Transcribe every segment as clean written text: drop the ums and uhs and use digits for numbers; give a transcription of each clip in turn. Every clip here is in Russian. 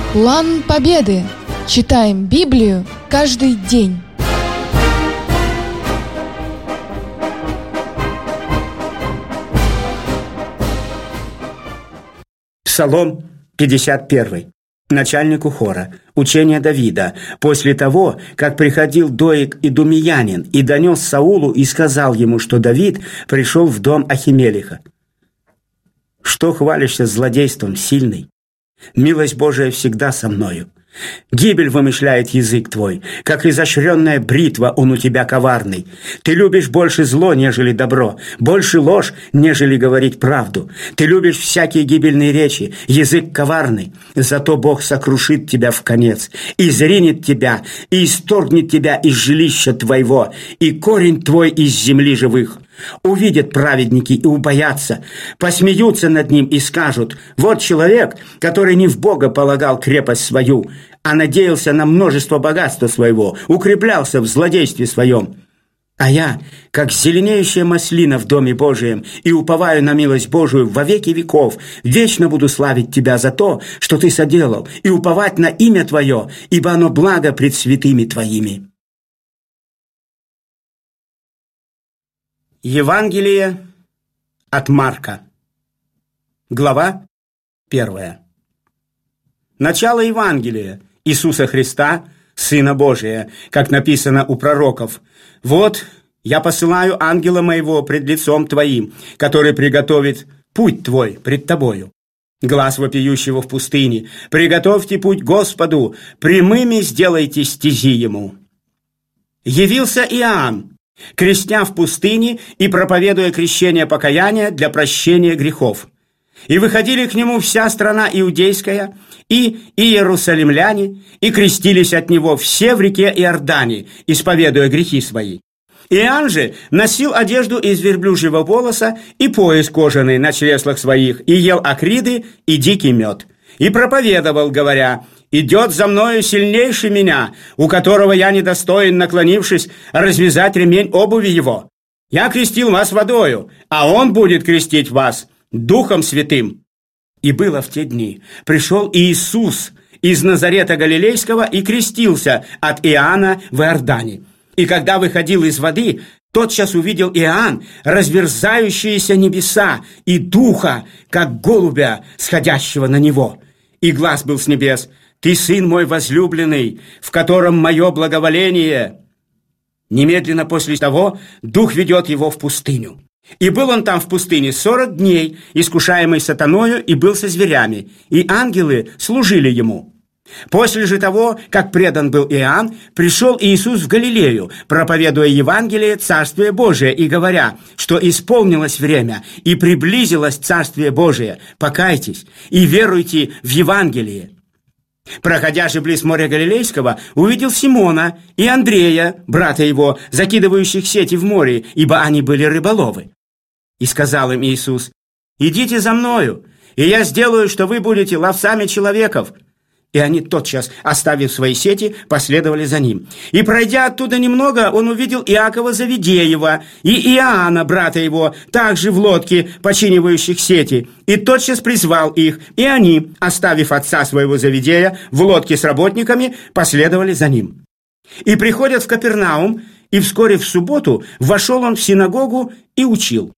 План Победы. Читаем Библию каждый день. Псалом 51. Начальнику хора. Учение Давида. После того, как приходил Доeg Идумеянин и донес Саулу и сказал ему, что Давид пришел в дом Ахимелеха. Что хвалишься злодейством, сильный? Милость Божия всегда со мною. Гибель вымышляет язык твой, как изощренная бритва он у тебя коварный. Ты любишь больше зло, нежели добро, больше ложь, нежели говорить правду. Ты любишь всякие гибельные речи, язык коварный. Зато Бог сокрушит тебя вконец, и зринет тебя, и исторгнет тебя из жилища твоего, и корень твой из земли живых. Увидят праведники и убоятся, посмеются над ним и скажут: вот человек, который не в Бога полагал крепость свою, а надеялся на множество богатства своего, укреплялся в злодействе своем. А я, как зеленеющая маслина в Доме Божием, и уповаю на милость Божию во веки веков, вечно буду славить Тебя за то, что Ты соделал, и уповать на имя Твое, ибо оно благо пред святыми Твоими. Евангелие от Марка. Глава 1. Начало Евангелия Иисуса Христа, Сына Божия, как написано у пророков: «Вот я посылаю ангела моего пред лицом твоим, который приготовит путь твой пред тобою. Глас вопиющего в пустыне: приготовьте путь Господу, прямыми сделайте стези ему». Явился Иоанн, крестя в пустыне и проповедуя крещение покаяния для прощения грехов. И выходили к нему вся страна иудейская, и иерусалимляне, и крестились от него все в реке Иордане, исповедуя грехи свои. Иоанн же носил одежду из верблюжьего волоса и пояс кожаный на чреслах своих, и ел акриды и дикий мед. И проповедовал, говоря: «Идет за мною сильнейший меня, у которого я недостоин, наклонившись, развязать ремень обуви его. Я крестил вас водою, а он будет крестить вас Духом Святым». И было в те дни: пришел Иисус из Назарета Галилейского и крестился от Иоанна в Иордане. И когда выходил из воды, тотчас увидел Иоанн разверзающиеся небеса и Духа, как голубя, сходящего на него. И глас был с небес: «Ты сын мой возлюбленный, в котором мое благоволение». Немедленно после того Дух ведет его в пустыню. И был он там в пустыне 40 дней, искушаемый сатаною, и был со зверями, и ангелы служили ему. После же того, как предан был Иоанн, пришел Иисус в Галилею, проповедуя Евангелие Царствия Божия и говоря, что исполнилось время и приблизилось Царствие Божие. Покайтесь и веруйте в Евангелие. Проходя же близ моря Галилейского, увидел Симона и Андрея, брата его, закидывающих сети в море, ибо они были рыболовы. И сказал им Иисус: «Идите за мною, и я сделаю, что вы будете ловцами человеков». И они тотчас, оставив свои сети, последовали за ним. И пройдя оттуда немного, он увидел Иакова Завидеева и Иоанна, брата его, также в лодке, починивающих сети. И тотчас призвал их, и они, оставив отца своего Завидея в лодке с работниками, последовали за ним. И приходят в Капернаум, и вскоре в субботу вошел он в синагогу и учил.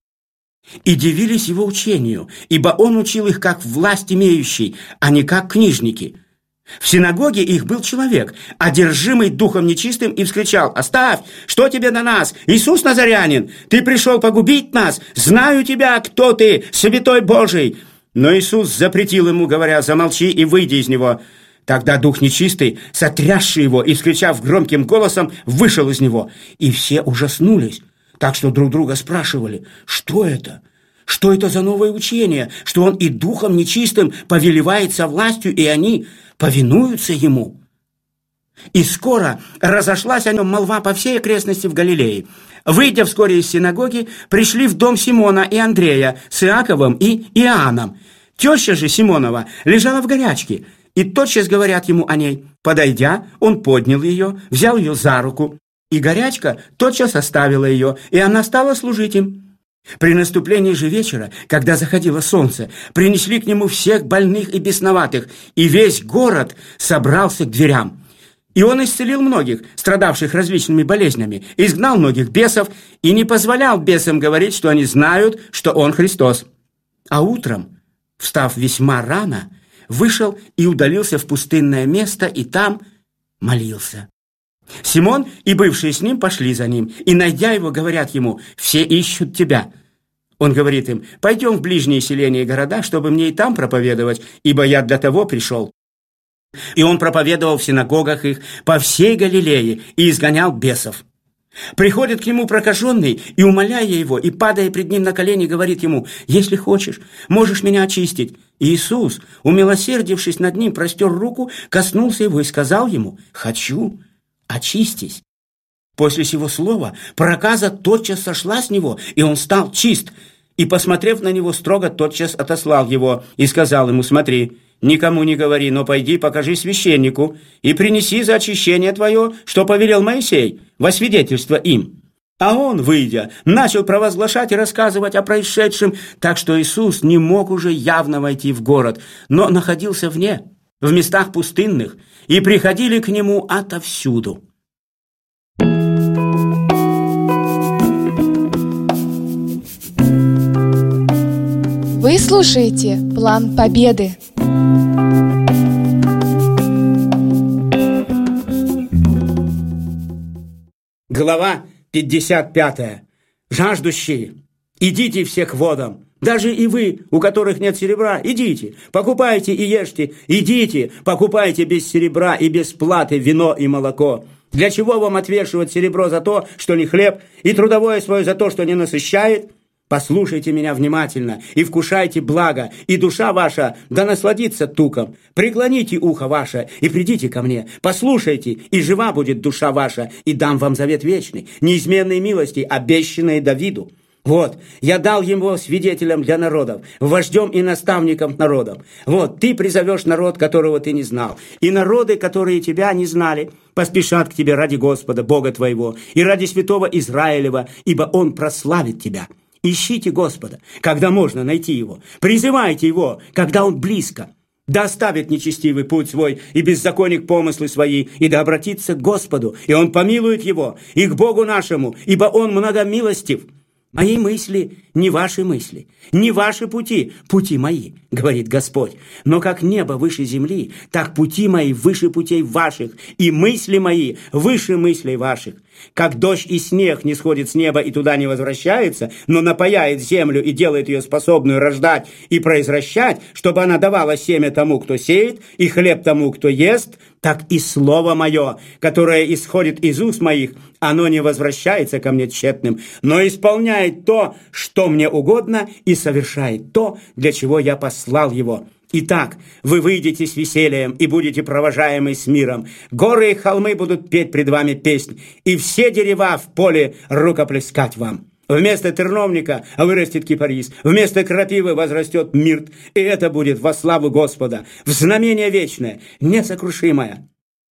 И дивились его учению, ибо он учил их как власть имеющий, а не как книжники. В синагоге их был человек, одержимый духом нечистым, и вскричал: «Оставь! Что тебе до нас? Иисус Назарянин! Ты пришел погубить нас! Знаю тебя, кто ты, святой Божий!» Но Иисус запретил ему, говоря: «Замолчи и выйди из него». Тогда дух нечистый, сотрясший его и вскричав громким голосом, вышел из него. И все ужаснулись, так что друг друга спрашивали: «Что это? Что это за новое учение, что он и духом нечистым повелевает со властью, и они повинуются ему?» И скоро разошлась о нем молва по всей окрестности в Галилее. Выйдя вскоре из синагоги, пришли в дом Симона и Андрея с Иаковом и Иоанном. Теща же Симонова лежала в горячке, и тотчас говорят ему о ней. Подойдя, он поднял ее, взял ее за руку, и горячка тотчас оставила ее, и она стала служить им. При наступлении же вечера, когда заходило солнце, принесли к нему всех больных и бесноватых, и весь город собрался к дверям. И он исцелил многих, страдавших различными болезнями, изгнал многих бесов и не позволял бесам говорить, что они знают, что он Христос. А утром, встав весьма рано, вышел и удалился в пустынное место, и там молился. Симон и бывшие с ним пошли за ним, и, найдя его, говорят ему: «Все ищут тебя». Он говорит им: «Пойдем в ближние селения и города, чтобы мне и там проповедовать, ибо я для того пришел». И он проповедовал в синагогах их по всей Галилее и изгонял бесов. Приходит к нему прокаженный, и, умоляя его, и падая пред ним на колени, говорит ему: «Если хочешь, можешь меня очистить». И Иисус, умилосердившись над ним, простер руку, коснулся его и сказал ему: «Хочу, очистись». После сего слова проказа тотчас сошла с него, и он стал чист. И, посмотрев на него строго, тотчас отослал его и сказал ему: «Смотри, никому не говори, но пойди, покажи священнику и принеси за очищение твое, что повелел Моисей, во свидетельство им». А он, выйдя, начал провозглашать и рассказывать о происшедшем, так что Иисус не мог уже явно войти в город, но находился вне, в местах пустынных, и приходили к нему отовсюду. Вы слушаете «План Победы». Глава 55. Жаждущие, идите все к водам. Даже и вы, у которых нет серебра, идите, покупайте и ешьте. Идите, покупайте без серебра и без платы вино и молоко. Для чего вам отвешивать серебро за то, что не хлеб, и трудовое свое за то, что не насыщает? Послушайте меня внимательно и вкушайте благо, и душа ваша да насладится туком. Преклоните ухо ваше и придите ко мне. Послушайте, и жива будет душа ваша, и дам вам завет вечный, неизменной милости, обещанной Давиду. Вот, я дал его свидетелем для народов, вождем и наставником народов. Вот, ты призовешь народ, которого ты не знал, и народы, которые тебя не знали, поспешат к тебе ради Господа, Бога твоего, и ради святого Израилева, ибо Он прославит тебя. Ищите Господа, когда можно найти Его. Призывайте Его, когда Он близко. Да оставит нечестивый путь свой и беззаконник помыслы свои, и да обратится к Господу, и Он помилует его, и к Богу нашему, ибо Он многомилостив. Мои мысли не ваши мысли, не ваши пути, пути мои, говорит Господь. Но как небо выше земли, так пути мои выше путей ваших, и мысли мои выше мыслей ваших. Как дождь и снег не сходит с неба и туда не возвращается, но напояет землю и делает ее способную рождать и произращать, чтобы она давала семя тому, кто сеет, и хлеб тому, кто ест, так и слово мое, которое исходит из уст моих, оно не возвращается ко мне тщетным, но исполняет то, что мне угодно, и совершает то, для чего я послал его. Итак, вы выйдете с весельем и будете провожаемы с миром. Горы и холмы будут петь пред вами песнь, и все дерева в поле рукоплескать вам. Вместо терновника вырастет кипарис, вместо крапивы возрастет мирт, и это будет во славу Господа, в знамение вечное, несокрушимое.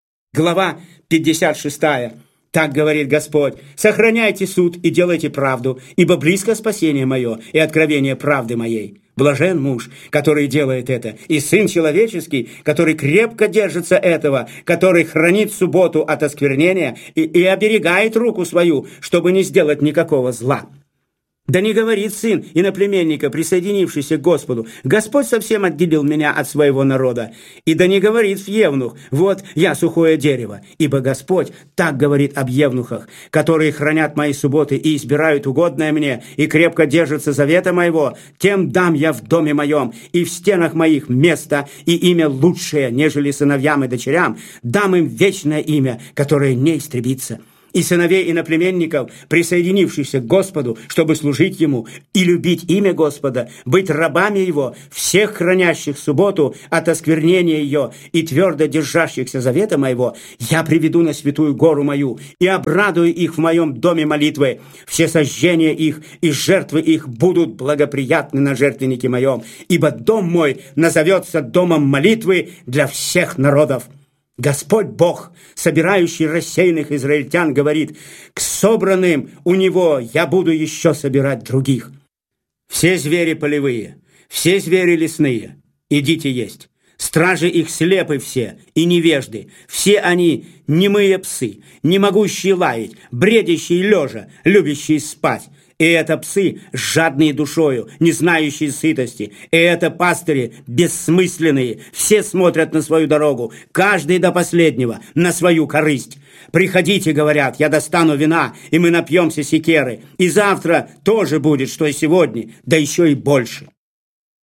Глава 56. Так говорит Господь: сохраняйте суд и делайте правду, ибо близко спасение мое и откровение правды моей. Блажен муж, который делает это, и сын человеческий, который крепко держится этого, который хранит субботу от осквернения и оберегает руку свою, чтобы не сделать никакого зла. Да не говорит сын иноплеменника, присоединившийся к Господу: Господь совсем отделил меня от своего народа. И да не говорит евнух: вот я сухое дерево. Ибо Господь так говорит об евнухах, которые хранят мои субботы и избирают угодное мне, и крепко держатся завета моего, тем дам я в доме моем и в стенах моих место и имя лучшее, нежели сыновьям и дочерям, дам им вечное имя, которое не истребится. И сыновей иноплеменников, присоединившихся к Господу, чтобы служить Ему и любить имя Господа, быть рабами Его, всех хранящих субботу от осквернения ее и твердо держащихся завета моего, я приведу на святую гору мою и обрадую их в моем доме молитвы. Все сожжения их и жертвы их будут благоприятны на жертвеннике моем, ибо дом мой назовется домом молитвы для всех народов. Господь Бог, собирающий рассеянных израильтян, говорит: к собранным у Него я буду еще собирать других. Все звери полевые, все звери лесные, идите есть. Стражи их слепы все и невежды, все они немые псы, не могущие лаять, бредящие лежа, любящие спать. И это псы, жадные душою, не знающие сытости. И это пастыри, бессмысленные, все смотрят на свою дорогу, каждый до последнего, на свою корысть. Приходите, говорят, я достану вина, и мы напьемся секеры. И завтра тоже будет, что и сегодня, да еще и больше.